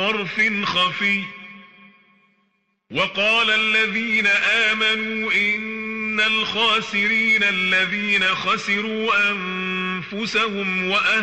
طرف خفي. وقال الذين آمنوا إن الخاسرين الذين خسروا أنفسهم وأهلهم